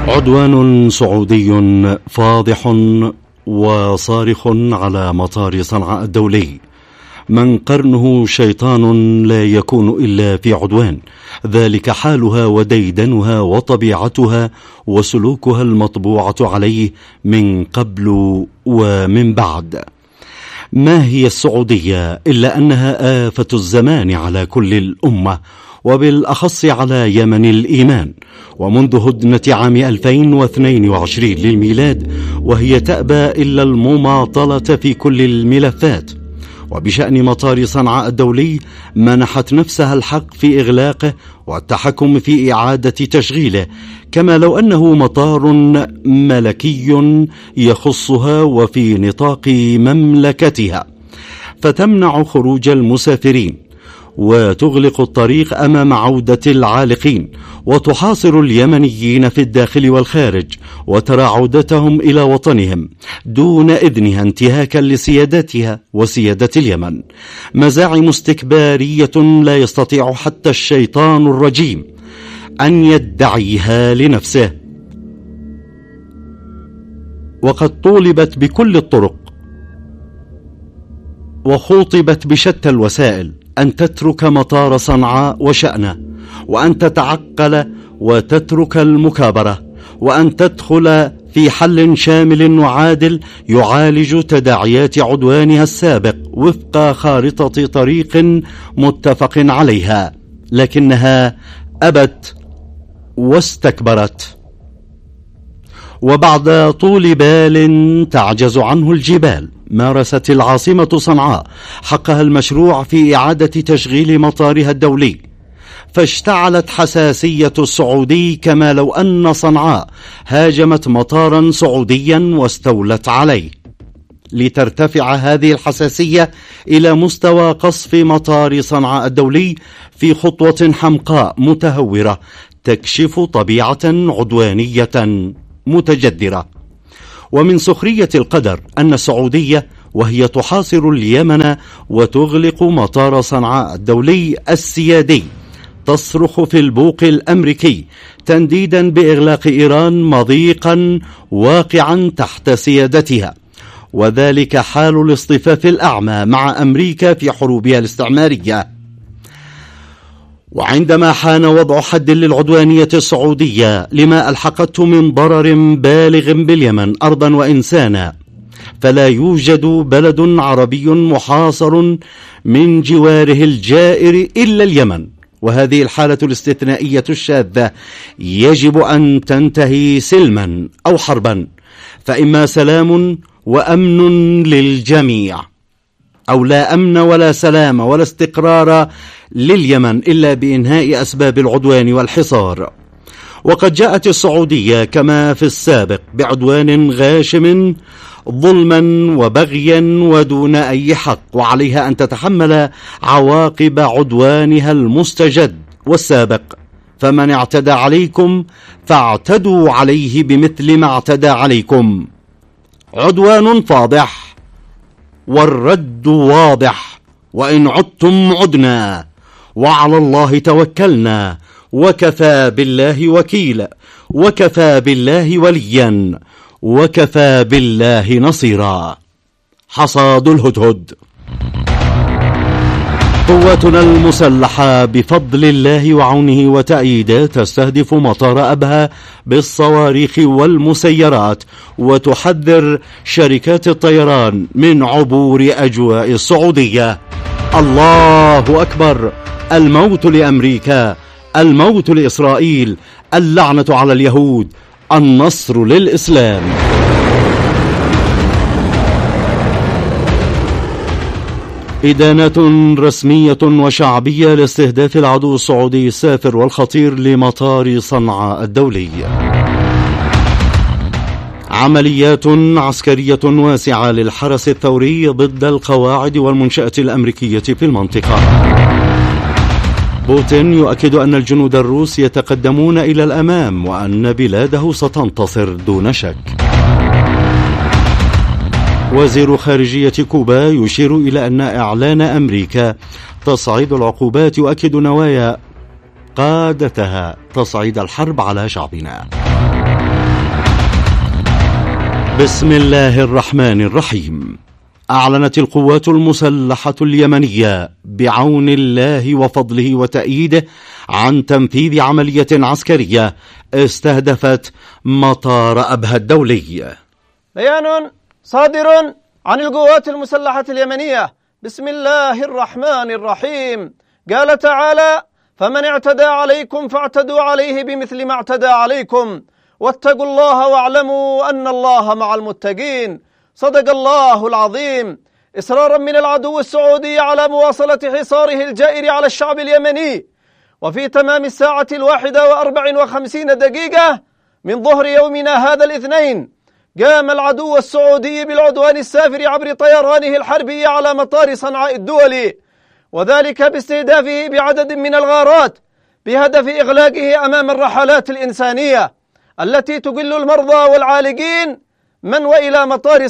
عدوان سعودي فاضح وصارخ على مطار صنعاء الدولي. من قرنه شيطان لا يكون إلا في عدوان، ذلك حالها وديدنها وطبيعتها وسلوكها المطبوعة عليه من قبل ومن بعد. ما هي السعودية إلا أنها آفة الزمان على كل الأمة، وبالأخص على يمن الإيمان، ومنذ هدنة عام 2022 للميلاد وهي تأبى إلا المماطلة في كل الملفات. وبشأن مطار صنعاء الدولي منحت نفسها الحق في إغلاقه والتحكم في إعادة تشغيله، كما لو أنه مطار ملكي يخصها وفي نطاق مملكتها، فتمنع خروج المسافرين وتغلق الطريق أمام عودة العالقين، وتحاصر اليمنيين في الداخل والخارج وترى عودتهم إلى وطنهم دون إذنها انتهاكا لسيادتها وسيادة اليمن. مزاعم استكبارية لا يستطيع حتى الشيطان الرجيم أن يدعيها لنفسه، وقد طولبت بكل الطرق وخوطبت بشتى الوسائل أن تترك مطار صنعاء وشأنه، وأن تتعقل وتترك المكابرة، وأن تدخل في حل شامل وعادل يعالج تداعيات عدوانها السابق وفق خارطة طريق متفق عليها، لكنها أبت واستكبرت. وبعد طول بال تعجز عنه الجبال، مارست العاصمة صنعاء حقها المشروع في إعادة تشغيل مطارها الدولي، فاشتعلت حساسية السعودي كما لو أن صنعاء هاجمت مطارا سعوديا واستولت عليه، لترتفع هذه الحساسية إلى مستوى قصف مطار صنعاء الدولي في خطوة حمقاء متهورة تكشف طبيعة عدوانية متجذرة. ومن سخرية القدر أن السعودية وهي تحاصر اليمن وتغلق مطار صنعاء الدولي السيادي تصرخ في البوق الأمريكي تنديدا بإغلاق إيران مضيقا واقعا تحت سيادتها، وذلك حال الاصطفاف الأعمى مع أمريكا في حروبها الاستعمارية. وعندما حان وضع حد للعدوانية السعودية لما ألحقته من ضرر بالغ باليمن أرضا وإنسانا، فلا يوجد بلد عربي محاصر من جواره الجائر إلا اليمن، وهذه الحالة الاستثنائية الشاذة يجب أن تنتهي سلما أو حربا، فإما سلام وأمن للجميع، أو لا أمن ولا سلام ولا استقرار لليمن إلا بإنهاء أسباب العدوان والحصار. وقد جاءت السعودية كما في السابق بعدوان غاشم ظلما وبغيا ودون أي حق، وعليها أن تتحمل عواقب عدوانها المستجد والسابق. فمن اعتدى عليكم فاعتدوا عليه بمثل ما اعتدى عليكم. عدوان فاضح والرد واضح، وإن عدتم عدنا، وعلى الله توكلنا، وكفى بالله وكيلا، وكفى بالله وليا، وكفى بالله نصيرا. حصاد الهدهد. قواتنا المسلحة بفضل الله وعونه وتأييده تستهدف مطار أبها بالصواريخ والمسيرات، وتحذر شركات الطيران من عبور أجواء السعودية. الله أكبر. الموت لأمريكا، الموت لإسرائيل، اللعنة على اليهود، النصر للإسلام. إدانات رسمية وشعبية لاستهداف العدو السعودي السافر والخطير لمطار صنعاء الدولي. عمليات عسكرية واسعة للحرس الثوري ضد القواعد والمنشأة الأمريكية في المنطقة. بوتين يؤكد أن الجنود الروس يتقدمون إلى الأمام وأن بلاده ستنتصر دون شك. وزير خارجية كوبا يشير إلى أن إعلان أمريكا تصعيد العقوبات يؤكد نوايا قادتها تصعيد الحرب على شعبنا. بسم الله الرحمن الرحيم. أعلنت القوات المسلحة اليمنية بعون الله وفضله وتأييده عن تنفيذ عملية عسكرية استهدفت مطار أبها الدولي. بيان صادر عن القوات المسلحة اليمنية بسم الله الرحمن الرحيم. قال تعالى: فمن اعتدى عليكم فاعتدوا عليه بمثل ما اعتدى عليكم واتقوا الله واعلموا أن الله مع المتقين. صدق الله العظيم. إصرارا من العدو السعودي على مواصلة حصاره الجائر على الشعب اليمني، وفي تمام 1:54 من ظهر يومنا هذا الاثنين، قام العدو السعودي بالعدوان السافر عبر طيرانه الحربي على مطار صنعاء الدولي، وذلك باستهدافه بعدد من الغارات بهدف إغلاقه أمام الرحلات الإنسانية التي تقل المرضى والعالقين من وإلى مطار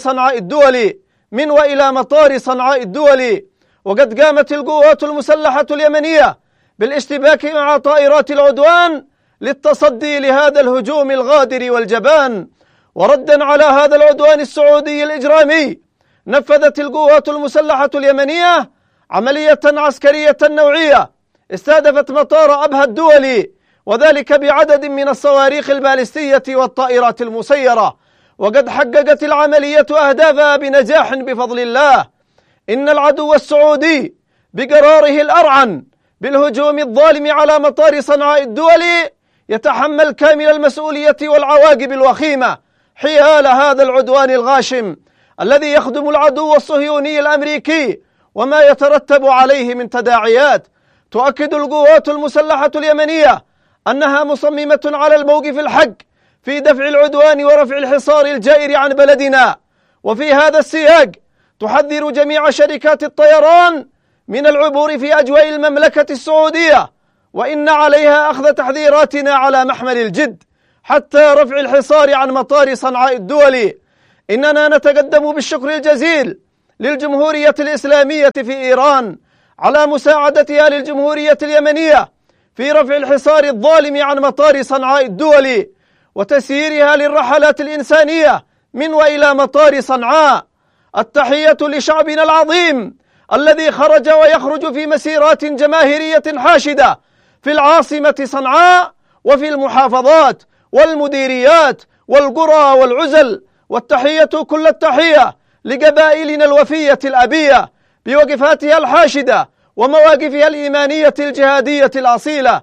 صنعاء الدولي. وقد قامت القوات المسلحة اليمنية بالاشتباك مع طائرات العدوان للتصدي لهذا الهجوم الغادر والجبان. وردا على هذا العدوان السعودي الإجرامي، نفذت القوات المسلحة اليمنية عملية عسكرية نوعية استهدفت مطار أبها الدولي، وذلك بعدد من الصواريخ البالستية والطائرات المسيرة. وقد حققت العملية أهدافها بنجاح بفضل الله. إن العدو السعودي بقراره الأرعن بالهجوم الظالم على مطار صنعاء الدولي يتحمل كامل المسؤولية والعواقب الوخيمة حيال هذا العدوان الغاشم الذي يخدم العدو الصهيوني الأمريكي وما يترتب عليه من تداعيات. تؤكد القوات المسلحة اليمنية أنها مصممة على الموقف الحق في دفع العدوان ورفع الحصار الجائر عن بلدنا. وفي هذا السياق تحذر جميع شركات الطيران من العبور في أجواء المملكة السعودية، وإن عليها أخذ تحذيراتنا على محمل الجد حتى رفع الحصار عن مطار صنعاء الدولي. إننا نتقدم بالشكر الجزيل للجمهورية الإسلامية في إيران على مساعدتها للجمهورية اليمنية في رفع الحصار الظالم عن مطار صنعاء الدولي وتسييرها للرحلات الإنسانية من وإلى مطار صنعاء. التحية لشعبنا العظيم الذي خرج ويخرج في مسيرات جماهيرية حاشدة في العاصمة صنعاء وفي المحافظات والمديريات والقرى والعزل. والتحية كل التحية لقبائلنا الوفية الأبية بوقفاتها الحاشدة ومواقفها الإيمانية الجهادية الأصيلة.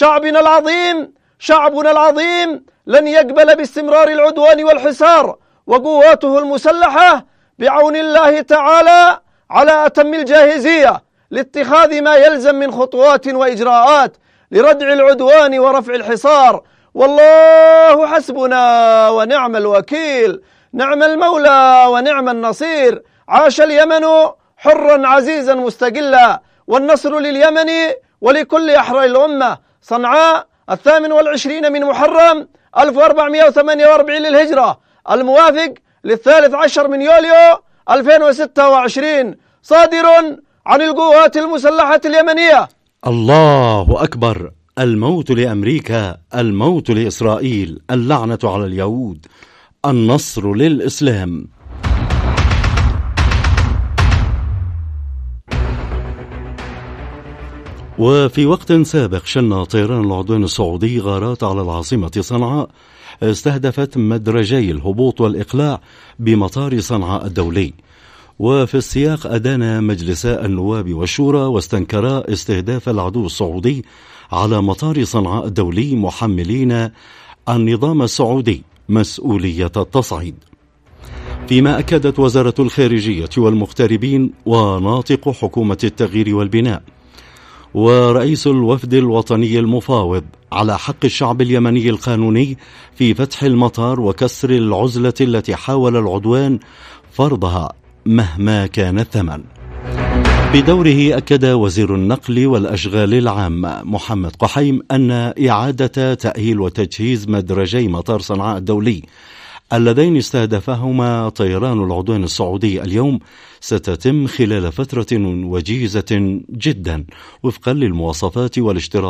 شعبنا العظيم لن يقبل باستمرار العدوان والحصار، وقواته المسلحة بعون الله تعالى على أتم الجاهزية لاتخاذ ما يلزم من خطوات وإجراءات لردع العدوان ورفع الحصار. والله حسبنا ونعم الوكيل، نعم المولى ونعم النصير. عاش اليمن حرا عزيزا مستقلا، والنصر لليمن ولكل أحرار الأمة. صنعاء 28 من محرم 1448 للهجرة، الموافق 13 من يوليو 2026. صادر عن القوات المسلحة اليمنية. الله أكبر. الموت لأمريكا، الموت لإسرائيل، اللعنة على اليهود، النصر للإسلام. وفي وقت سابق شن طيران العدوان السعودي غارات على العاصمة صنعاء استهدفت مدرجي الهبوط والإقلاع بمطار صنعاء الدولي. وفي السياق أدان مجلسا النواب والشورى واستنكرا استهداف العدو السعودي على مطار صنعاء الدولي، محملين النظام السعودي مسؤولية التصعيد. فيما أكدت وزارة الخارجية والمغتربين وناطق حكومة التغيير والبناء ورئيس الوفد الوطني المفاوض على حق الشعب اليمني القانوني في فتح المطار وكسر العزلة التي حاول العدوان فرضها مهما كان الثمن. بدوره أكد وزير النقل والأشغال العامة محمد قحيم أن إعادة تأهيل وتجهيز مدرجي مطار صنعاء الدولي اللذين استهدفهما طيران العدوان السعودي اليوم ستتم خلال فترة وجيزة جدا وفقا للمواصفات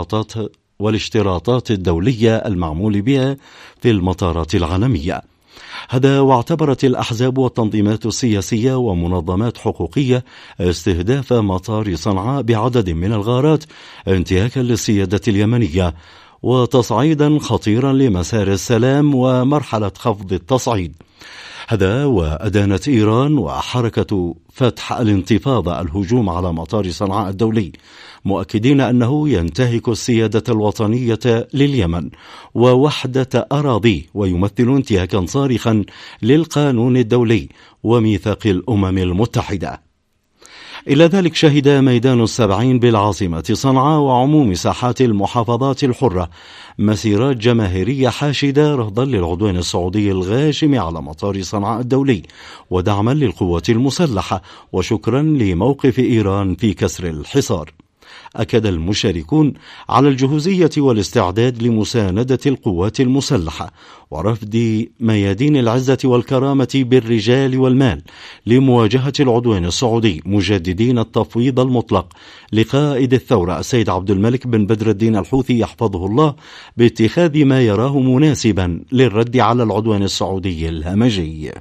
والاشتراطات الدولية المعمول بها في المطارات العالمية. هذا واعتبرت الأحزاب والتنظيمات السياسية ومنظمات حقوقية استهداف مطار صنعاء بعدد من الغارات انتهاكا للسيادة اليمنية وتصعيدا خطيرا لمسار السلام ومرحلة خفض التصعيد. هذا وأدانت إيران وحركة فتح الانتفاضة الهجوم على مطار صنعاء الدولي، مؤكدين أنه ينتهك السيادة الوطنية لليمن ووحدة أراضيه ويمثل انتهاكا صارخا للقانون الدولي وميثاق الأمم المتحدة. إلى ذلك شهد ميدان السبعين بالعاصمة صنعاء وعموم ساحات المحافظات الحرة مسيرات جماهيرية حاشدة رفضا للعدوان السعودي الغاشم على مطار صنعاء الدولي ودعما للقوات المسلحة وشكرا لموقف إيران في كسر الحصار. أكد المشاركون على الجهوزية والاستعداد لمساندة القوات المسلحة ورفض ميادين العزة والكرامة بالرجال والمال لمواجهة العدوان السعودي، مجددين التفويض المطلق لقائد الثورة السيد عبد الملك بن بدر الدين الحوثي يحفظه الله باتخاذ ما يراه مناسبا للرد على العدوان السعودي الهمجي.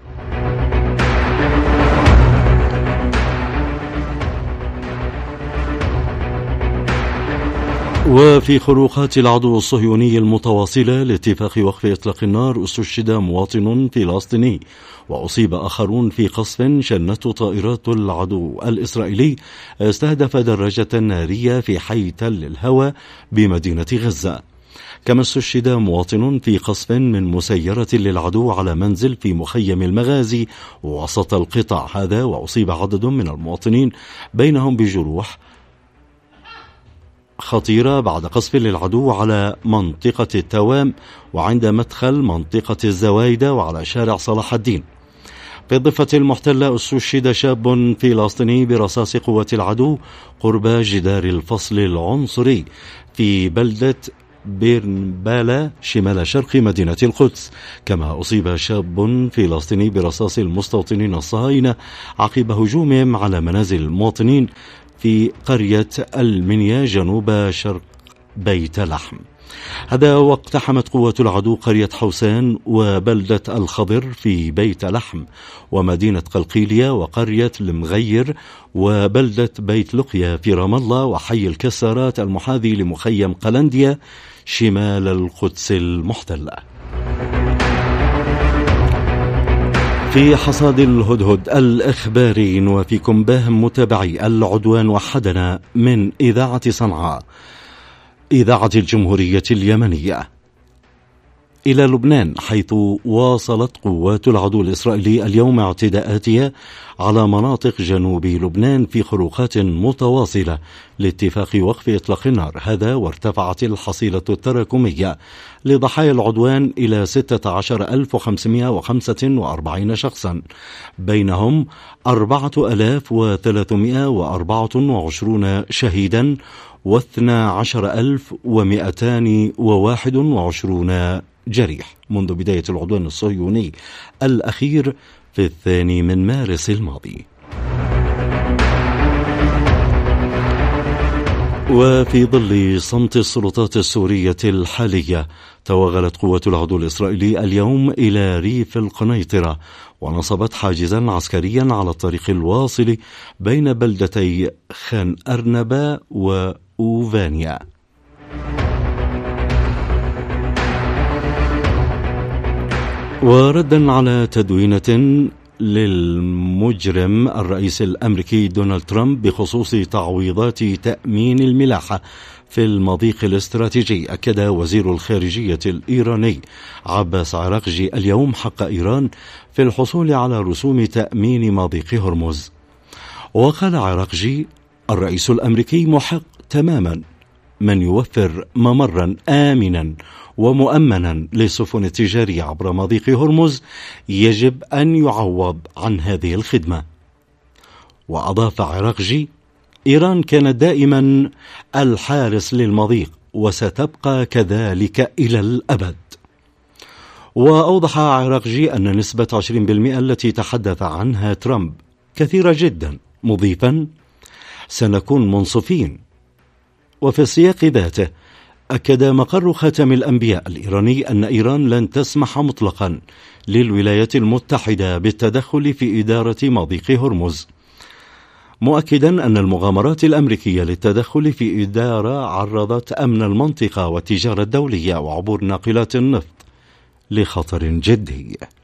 وفي خروقات العدو الصهيوني المتواصلة لاتفاق وقف إطلاق النار استشهد مواطن فلسطيني وأصيب آخرون في قصف شنته طائرات العدو الإسرائيلي استهدف دراجة نارية في حي تل الهوى بمدينة غزة. كما استشهد مواطن في قصف من مسيرة للعدو على منزل في مخيم المغازي وسط القطاع هذا، وأصيب عدد من المواطنين بينهم بجروح خطيرة بعد قصف للعدو على منطقة التوام وعند مدخل منطقة الزوايدة وعلى شارع صلاح الدين. في الضفة المحتلة استشهد شاب فلسطيني برصاص قوات العدو قرب جدار الفصل العنصري في بلدة بيرنبالا شمال شرق مدينة القدس. كما أصيب شاب فلسطيني برصاص المستوطنين الصهاينة عقب هجومهم على منازل المواطنين في قرية المنيا جنوب شرق بيت لحم. هذا واقتحمت قوات العدو قرية حوسان وبلدة الخضر في بيت لحم ومدينة قلقيلية وقرية المغير وبلدة بيت لقيا في رام الله وحي الكسارات المحاذي لمخيم قلنديا شمال القدس المحتلة. في حصاد الهدهد الإخباري وفيكم باهم متابعي العدوان وحدنا من إذاعة صنعاء إذاعة الجمهورية اليمنية إلى لبنان، حيث واصلت قوات العدو الإسرائيلي اليوم اعتداءاتها على مناطق جنوب لبنان في خروقات متواصلة لاتفاق وقف إطلاق النار. هذا وارتفعت الحصيلة التراكمية لضحايا العدوان إلى 16,545 شخصا، بينهم 4,324 شهيدا و12,221 جريح منذ بداية العدوان الصهيوني الأخير في 2 مارس الماضي. وفي ظل صمت السلطات السورية الحالية، توغلت قوات العدو الإسرائيلي اليوم إلى ريف القنيطرة ونصبت حاجزا عسكريا على الطريق الواصل بين بلدتي خان أرنبا وأوفانيا. وردا على تدوينة للمجرم الرئيس الأمريكي دونالد ترامب بخصوص تعويضات تأمين الملاحة في المضيق الاستراتيجي، أكد وزير الخارجية الإيراني عباس عراقجي اليوم حق إيران في الحصول على رسوم تأمين مضيق هرمز. وقال عراقجي: الرئيس الأمريكي محق تماما من يوفر ممرا آمنا ومؤمنا للسفن التجارية عبر مضيق هرمز يجب أن يعوض عن هذه الخدمة. وأضاف عراقجي: إيران كانت دائما الحارس للمضيق وستبقى كذلك إلى الأبد. وأوضح عراقجي أن نسبة 20% التي تحدث عنها ترامب كثيرة جدا، مضيفا: سنكون منصفين. وفي السياق ذاته أكد مقر خاتم الأنبياء الإيراني أن إيران لن تسمح مطلقا للولايات المتحدة بالتدخل في إدارة مضيق هرمز، مؤكدا أن المغامرات الأمريكية للتدخل في إدارة عرضت أمن المنطقة والتجارة الدولية وعبور ناقلات النفط لخطر جدي.